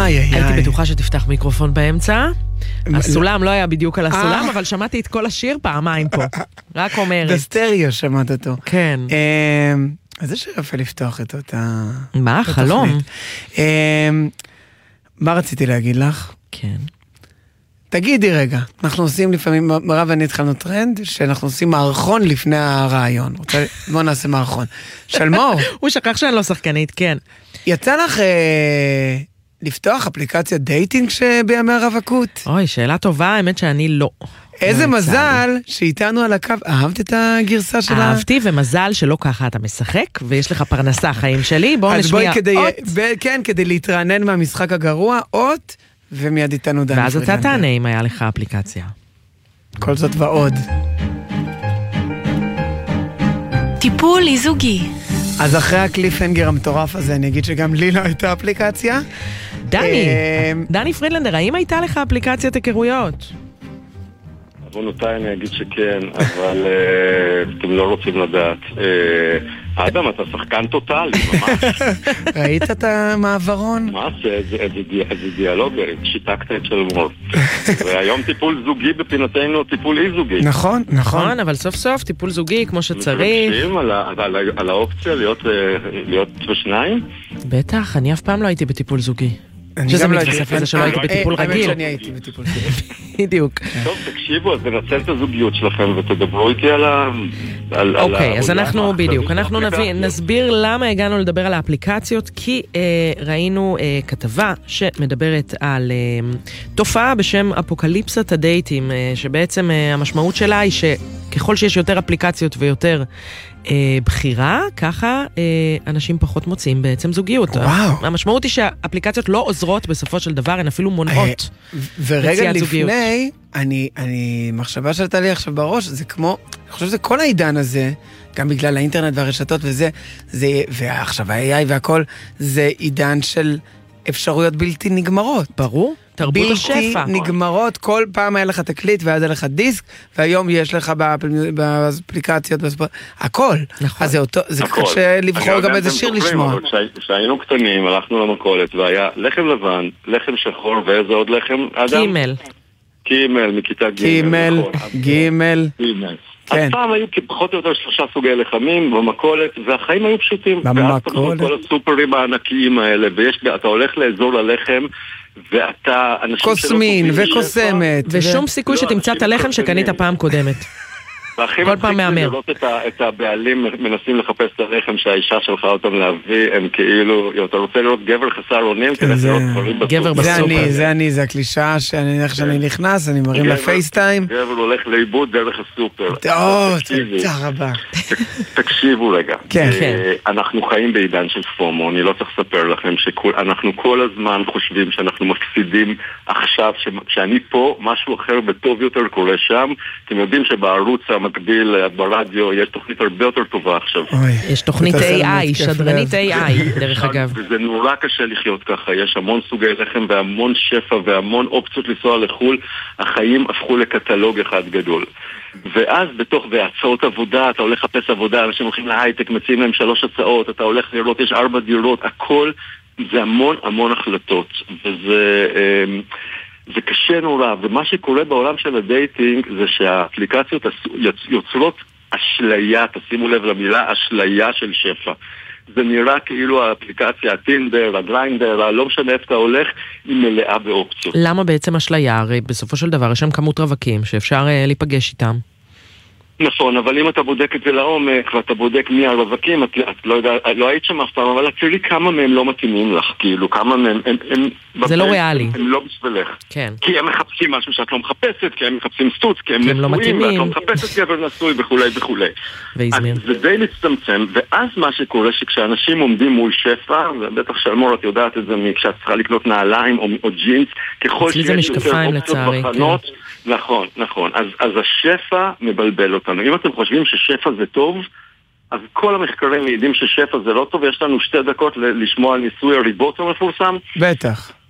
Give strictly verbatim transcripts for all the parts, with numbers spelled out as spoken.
הייתי בטוחה שתפתח מיקרופון באמצע. הסולם לא היה בדיוק על הסולם, אבל שמעתי את כל השיר פעמיים פה. רק אומרת. בסטריאו שמעת אותו. כן. אז זה שיפה לפתוח את אותה... מה? חלום. מה רציתי להגיד לך? כן. תגידי רגע, אנחנו עושים לפעמים, מרב ואני התחלנו טרנד, שאנחנו עושים מערכון לפני הרעיון. בוא נעשה מערכון. שלמור. הוא שכח שאני לא שחקנית, כן. יצא לך אה, לפתוח אפליקציה דייטינג שבימי הרווקות? אוי, שאלה טובה, האמת שאני לא. איזה מזל שאיתנו על הקו, אהבת את הגרסה שלה? אהבתי, ומזל שלא ככה אתה משחק, ויש לך פרנסה חיים שלי, בואו נשמיע אות. כן, כדי להתרענן מהמשחק הגרוע, אות, ומיד איתנו דני ואז אתה תענה אם היה לך אפליקציה. כל זאת ועוד. טיפול זוגי. אז אחרי הקליפהנגר המטורף הזה, אני אגיד שגם לי לא הייתה אפליקציה. דני, דני פרידלנדר, האם הייתה לך אפליקציית היכרויות? עוונותיי אני אגיד שכן, אבל אתם לא רוצים לדעת. אדם, אתה שחקן טוטלי, ממש. ראית את המעברון? ממש, איזה דיאלוג, שיתקת את שלמור. והיום טיפול זוגי בפינתנו, טיפול אי זוגי. נכון, נכון. אבל סוף סוף טיפול זוגי כמו שצריך. מתרגשים על האופציה להיות בשניים? בטח, אני אף פעם לא הייתי בטיפול זוגי. שזה מתווסף לזה שלא הייתי בטיפול רגיל. האמת שאני הייתי בטיפול זוגי. בדיוק. טוב, תקשיבו, אז ננצל את הזוגיות שלכם ותדברו איתי על ה... אוקיי, אז אנחנו בדיוק, אנחנו נסביר למה הגענו לדבר על האפליקציות, כי ראינו כתבה שמדברת על תופעה בשם אפוקליפסת הדייטים, שבעצם המשמעות שלה היא שככל שיש יותר אפליקציות ויותר בחירה, ככה אנשים פחות מוצאים בעצם זוגיות. המשמעות היא שהאפליקציות לא עוזרות בסופו של דבר, הן אפילו מונעות. ורגע לפני, אני, מחשבה שעלתה לי עכשיו בראש, זה כמו, אני חושב שזה כל העידן הזה, גם בגלל האינטרנט והרשתות וזה, ועכשיו ה-איי איי והכל, זה עידן של אפשרויות בלתי נגמרות. ברור. תרבות השפע. בלתי נגמרות, כל פעם היה לך תקליט ואז היה לך דיסק, והיום יש לך באפליקציות, הכל. נכון. אז זה קשה לבחור גם איזה שיר לשמוע. כשהיינו קטנים, הלכנו למכולת, והיה לחם לבן, לחם שחור, ואיזה עוד לחם, אדם? קימל. קימל, מכיתה ג' קימל, גימל. אז פעם היו פחות או יותר שלושה סוגי לחמים במכולת, והחיים היו פשוטים. במכולת. כל הסופרים הענקיים האלה, ואתה הולך לאזור ללחם, ואתה... קוסמין וקוסמת. ושום סיכוי שתמצא את הלחם שקנית פעם קודמת. כל פעם מאמר. לראות את הבעלים מנסים לחפש את הלחם שהאישה שלך אותם להביא, הם כאילו, אתה רוצה לראות גבר חסר אונים, כדי לראות דברים בסופר. זה אני, זה אני, זה הקלישה שאני נכנס, אני מרים לפייסטיים. גבר הולך לאיבוד דרך הסופר. או, תודה רבה. תקשיבו רגע. אנחנו חיים בעידן של פומו, אני לא צריך לספר לכם שאנחנו כל הזמן חושבים שאנחנו מפסידים עכשיו, שאני פה, משהו אחר וטוב יותר קורה שם. אתם יודעים שבערוץ מקביל ברדיו, יש תוכנית הרבה יותר טובה עכשיו. יש תוכנית איי איי, שדרנית איי איי, דרך אגב. וזה נורא קשה לחיות ככה, יש המון סוגי לחם והמון שפע והמון אופציות לנסוע לחול, החיים הפכו לקטלוג אחד גדול. ואז בתוך והצעות עבודה, אתה הולך לחפש עבודה, אנשים הולכים להייטק, מציעים להם שלוש הצעות, אתה הולך לראות, יש ארבע דירות, הכל זה המון המון החלטות, וזה... זה קשה נורא, ומה שקורה בעולם של הדייטינג זה שהאפליקציות יוצרות אשליה, תשימו לב למילה, אשליה של שפע. זה נראה כאילו האפליקציה, הטינדר, הגריינדר, לא משנה איפה אתה הולך, היא מלאה באופציות. למה בעצם אשליה? הרי בסופו של דבר יש שם כמות רווקים שאפשר uh, להיפגש איתם. נכון, אבל אם אתה בודק את זה לעומק, ואתה בודק מי הרווקים, את, את לא יודע, לא היית שם אף פעם, אבל תראי כמה מהם לא מתאימים לך, כאילו, כמה מהם, הם, הם, זה הם, לא ריאלי. הם לא בשבילך. כן. כי הם מחפשים משהו שאת לא מחפשת, כי הם מחפשים סטוץ, כי הם נשואים, לא מתאימים. ואת לא מחפשת גבר נשוי וכולי וכולי. והזמין. אז זה די מצטמצם, ואז מה שקורה שכשאנשים עומדים מול שפע, ובטח שלמור את יודעת את זה כשאת צריכה לקנות נעליים או, או ג'ינס, ככל שיש יותר אופציות בחנות, כן. נכון, נכון. אז, אז השפע מבלבל אותנו. אם אתם חושבים ששפע זה טוב, אז כל המחקרים מעידים ששפע זה לא טוב, יש לנו שתי דקות לשמוע על ניסוי הריבוט המפורסם. בטח.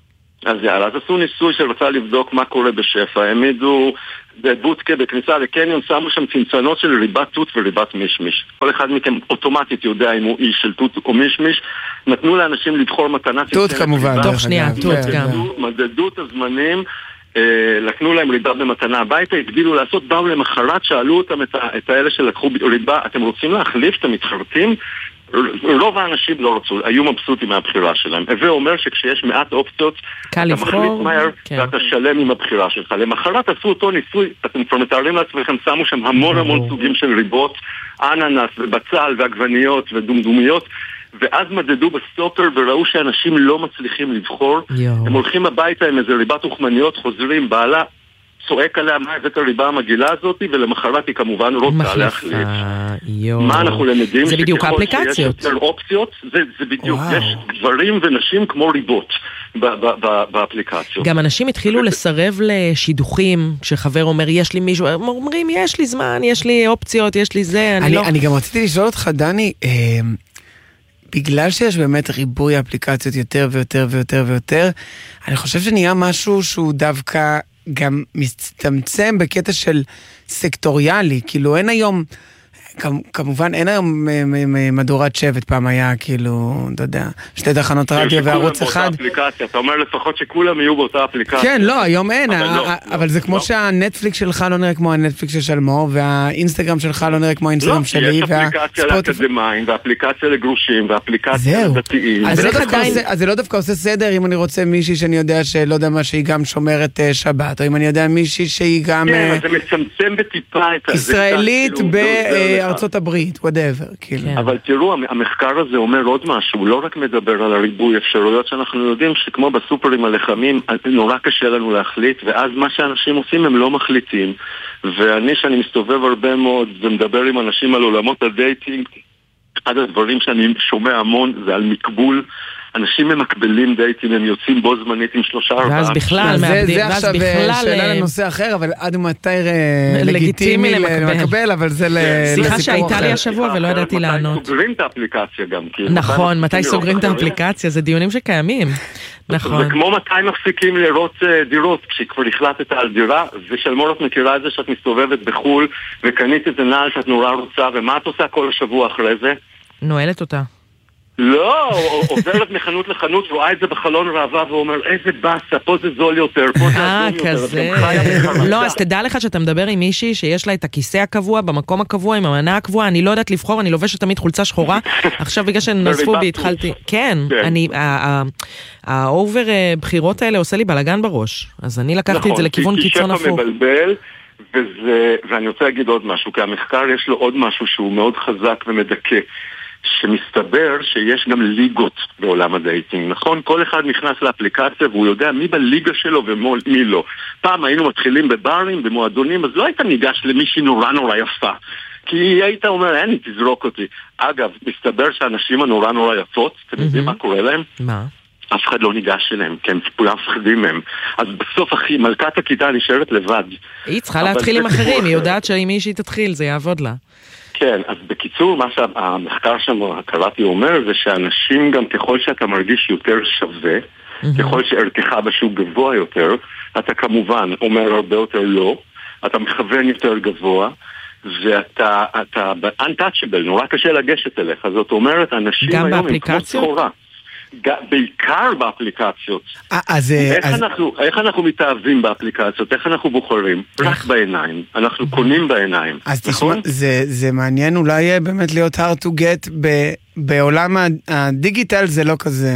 אז יאללה, אז עשו ניסוי שרצה לבדוק מה קורה בשפע, העמידו בבוטקה בכניסה לקניון, שמו שם צנצנות של ריבת תות וריבת מישמיש. כל אחד מכם אוטומטית יודע אם הוא איש של תות או מישמיש. נתנו לאנשים לבחור מתנה. תות כמובן. תוך שנייה, תות גם. מדדו את הזמנים, לקנו להם ריבה במתנה הביתה, הגדילו לעשות, באו למחרת, שאלו אותם את האלה שלקחו ריבה, אתם רוצים להחליף, אתם מתחרטים? רוב האנשים לא רצו, היו מבסוטים מהבחירה שלהם. הווה אומר שכשיש מעט אופציות, אתה מחליט מהר ואתה שלם עם הבחירה שלך. למחרת עשו אותו ניסוי, אתם כבר מתארים לעצמכם, שמו שם המון המון סוגים של ריבות, אננס ובצל ועגבניות ודומדומיות, ואז מדדו בסטופר וראו שאנשים לא מצליחים לבחור. הם הולכים הביתה עם איזה ריבת אוכמניות, חוזרים, בעלה צועק עליה מה הבאת הריבה המגילה הזאת, ולמחרת היא כמובן רוצה להחליף. מה אנחנו למדים? זה בדיוק האפליקציות. שיש יותר אופציות, זה, זה בדיוק, יש גברים ונשים כמו ריבות באפליקציות. גם אנשים התחילו לסרב לשידוכים, כשחבר אומר יש לי מישהו, אומרים יש לי זמן, יש לי אופציות, יש לי זה, אני, אני לא... אני גם רציתי לשאול אותך, דני, אה, בגלל שיש באמת ריבוי אפליקציות יותר ויותר ויותר ויותר, אני חושב שנהיה משהו שהוא דווקא גם מצטמצם בקטע של סקטוריאלי, כאילו אין היום, כמובן אין היום מדורת שבט, פעם היה כאילו, אתה יודע, שתי תחנות רדיו וערוץ אחד. אתה אומר לפחות שכולם יהיו באותה אפליקציה. כן, לא, היום אין, אבל זה כמו שהנטפליקס שלך לא נראה כמו הנטפליקס של שלמור, והאינסטגרם שלך לא נראה כמו האינסטגרם שלי. יש אפליקציה לאקדמיים, ואפליקציה לגרושים, ואפליקציה לדתיים. אז זה לא דווקא עושה סדר אם אני רוצה מישהי שאני יודע שלא יודע מה, שהיא גם שומרת שבת, או אם אני יודע מישהי שהיא גם ישראלית ארצות הברית, whatever, כאילו. אבל תראו, המחקר הזה אומר עוד משהו, הוא לא רק מדבר על הריבוי אפשרויות שאנחנו יודעים שכמו בסופרים הלחמים, נורא קשה לנו להחליט, ואז מה שאנשים עושים הם לא מחליטים. ואני שאני מסתובב הרבה מאוד ומדבר עם אנשים על עולמות הדייטינג, אחד הדברים שאני שומע המון זה על מקבול. אנשים ממקבלים דייטים, הם יוצאים בו זמנית עם שלושה ארבעה. ואז בכלל מאבדים. זה עכשיו שאלה לנושא אחר, אבל עד מתי לגיטימי למקבל, אבל זה לסיפור אחר. שיחה שהייתה לי השבוע ולא ידעתי לענות. מתי סוגרים את האפליקציה גם. נכון, מתי סוגרים את האפליקציה, זה דיונים שקיימים. נכון. זה כמו מתי מפסיקים לראות דירות, כשכבר החלטת על דירה, ושלמור את מכירה את זה שאת מסתובבת בחול, וקנית איזה נעל שאת נורא רוצה, ומה את עושה כל השבוע אחרי זה? נועלת אותה. לא, עוברת מחנות לחנות, רואה את זה בחלון ראווה ואומר, איזה בסה, פה זה זול יותר, פה זה זול יותר. לא, אז תדע לך שאתה מדבר עם מישהי שיש לה את הכיסא הקבוע, במקום הקבוע, עם המנה הקבועה, אני לא יודעת לבחור, אני לובשת תמיד חולצה שחורה, עכשיו בגלל שנוספו בי התחלתי, כן, אני, האובר בחירות האלה עושה לי בלגן בראש, אז אני לקחתי את זה לכיוון קיצון הפוך. וזה, ואני רוצה להגיד עוד משהו, כי המחקר יש לו עוד משהו שהוא מאוד חזק ומדכא, שמסתבר שיש גם ליגות בעולם הדייטינג, נכון? כל אחד נכנס לאפליקציה והוא יודע מי בליגה שלו ומי לא. פעם היינו מתחילים בברים, במועדונים, אז לא היית ניגש למישהי נורא נורא יפה. כי היית אומר, אין, תזרוק אותי. אגב, מסתבר שאנשים הנורא נורא יפות, אתם יודעים מה קורה להם? מה? אף אחד לא ניגש אליהם, כי הם כולם מפחדים מהם. אז בסוף, אחי, מלכת הכיתה נשארת לבד. היא צריכה להתחיל עם אחרים, היא יודעת שאם מישהי תתחיל, זה יעבוד לה. כן, אז בקיצור, מה שהמחקר שם, הקראתי אומר, זה שאנשים גם ככל שאתה מרגיש יותר שווה, ככל שערכך בשוק גבוה יותר, אתה כמובן אומר הרבה יותר לא, אתה מכוון יותר גבוה, ואתה, אתה untouchable, נורא קשה לגשת אליך. זאת אומרת, אנשים גם היום באפליקציות? הם כמו סחורה. בעיקר באפליקציות. אז, איך, אז... אנחנו, איך אנחנו מתאהבים באפליקציות? איך אנחנו בוחרים? רק בעיניים. אנחנו קונים בעיניים. אז תשמע, זה, זה מעניין אולי באמת להיות hard to get ב, בעולם הדיגיטל, זה לא כזה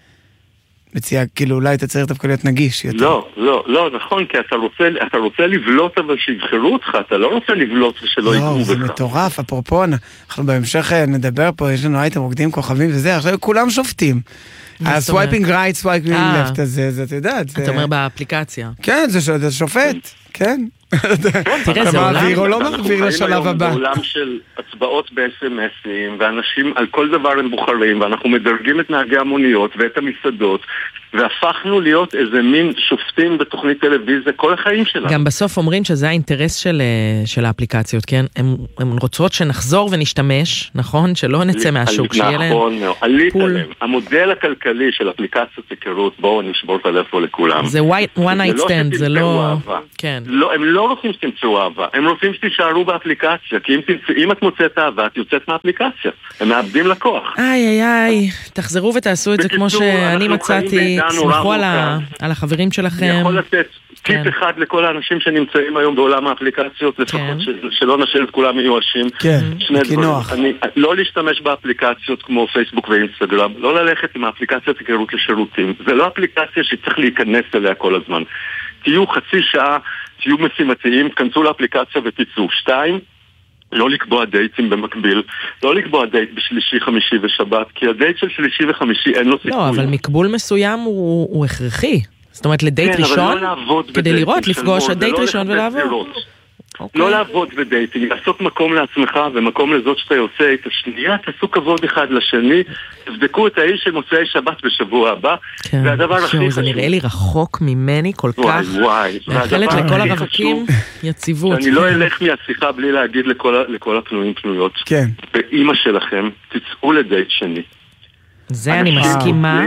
מציע, כאילו אולי אתה צריך דווקא להיות נגיש יותר. לא, לא, לא, נכון, כי אתה רוצה, אתה רוצה לבלוט אבל שיבחרו אותך, אתה לא רוצה לבלוט ושלא יקרו בך. לא, זה מטורף, אפרופו, אנחנו בהמשך נדבר פה, יש לנו אייטם רוקדים כוכבים וזה, עכשיו כולם שופטים. הסווייפינג רייט, סווייפינג לפט הזה, אתה יודעת. אתה אומר באפליקציה. כן, זה שופט, כן. תראה, זה עולם. מעביר או לא מעביר לשלב הבא. אנחנו בעולם של הצבעות ב-אס אם אסים, ואנשים על כל דבר הם בוחרים, ואנחנו מדרגים את נהגי המוניות ואת המסעדות, והפכנו להיות איזה מין שופטים בתוכנית טלוויזיה כל החיים שלנו. גם בסוף אומרים שזה האינטרס של, של האפליקציות, כן? הן רוצות שנחזור ונשתמש, נכון? שלא נצא מהשוק, שיהיה להם נכון, פול. המודל הכלכלי של אפליקציות היכרות, בואו נשבור את הלב פה לכולם. זה one night stand, זה לא... כן. לא, הם לא רוצים שתמצאו אהבה, הם רוצים שתישארו באפליקציה, כי אם, תמצא, אם את מוצאת אהבה, את יוצאת מהאפליקציה. הם מאבדים לקוח. איי, איי, איי, תחזרו ותעשו את זה כמו שאני מצאתי, סמכו על, ה... על החברים שלכם. אני יכול לתת טיפ אחד לכל האנשים שנמצאים היום בעולם האפליקציות, לפחות שלא נשאר את כולם מיואשים. כן, כי נוח. לא להשתמש באפליקציות כמו פייסבוק ואינסטגרם, לא ללכת עם האפליקציות היכרות לשירותים. זה לא אפליקציה שצריך להיכנס אליה כל הזמן. תהיו חצי שעה, תהיו משימתיים, כנסו לאפליקציה ותצאו. שתיים, לא לקבוע דייטים במקביל, לא לקבוע דייט בשלישי, חמישי ושבת, כי הדייט של שלישי וחמישי אין לו סיכוי. לא, אבל מקבול מסוים הוא, הוא הכרחי. זאת אומרת, לדייט כן, ראשון, לא כדי לראות, לפגוש הדייט ראשון ולעבור. Okay. לא לעבוד בדייטינג, לעשות מקום לעצמך ומקום לזאת שאתה יוצא את השנייה, תעשו כבוד אחד לשני, תבדקו את האיש של מוצאי שבת בשבוע הבא, כן. זה הדבר הכי חשוב. זה נראה לי רחוק ממני כל וואי, כך, וואי, מאחלת לכל הרווקים יציבות. אני לא אלך מהשיחה בלי להגיד לכל, לכל הפנויים פנויות. כן. באמא שלכם, תצאו לדייט שני. זה אני מסכימה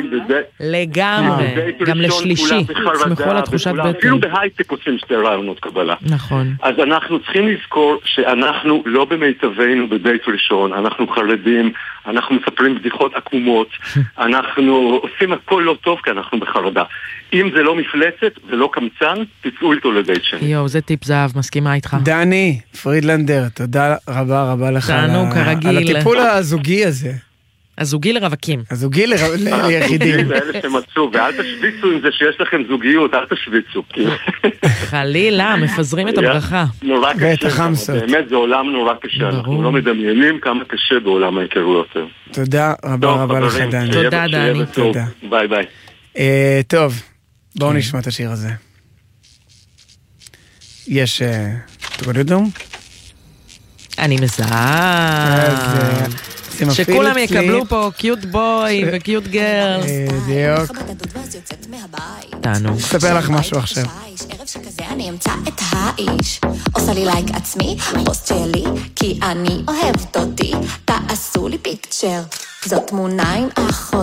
לגמרי, גם לשלישי, תסמכו על התחושת בטן. אפילו בהייטק עושים שתי רעיונות קבלה. נכון. אז אנחנו צריכים לזכור שאנחנו לא במיטבנו בדייט ראשון, אנחנו חרדים, אנחנו מספרים בדיחות עקומות, אנחנו עושים הכל לא טוב כי אנחנו בחרדה. אם זה לא מפלצת ולא קמצן, תצאו איתו לדייט שני. יואו, זה טיפ זהב, מסכימה איתך. דני פרידלנדר, תודה רבה רבה לך על הטיפול הזוגי הזה. הזוגי לרווקים. הזוגי ליחידים. לאלה שמצאו, ואל תשוויצו עם זה שיש לכם זוגיות, אל תשוויצו. חלילה, מפזרים את הברכה. נורא קשה, באמת זה עולם נורא קשה. אנחנו לא מדמיינים כמה קשה בעולם ההיכרויות. תודה רבה רבה לך דני. תודה דני. ביי ביי. טוב, בואו נשמע את השיר הזה. יש... תגודדום? אני מזהה. שכולם יקבלו פה קיוט בוי וקיוט גרלס. דיוק. תענו. אספר לך משהו עכשיו. ערב שכזה אני אמצא את האיש, עושה לי לייק עצמי, פוסט שלי, כי אני אוהבת אותי, תעשו לי פיקצ'ר, זאת תמונה עם אחות.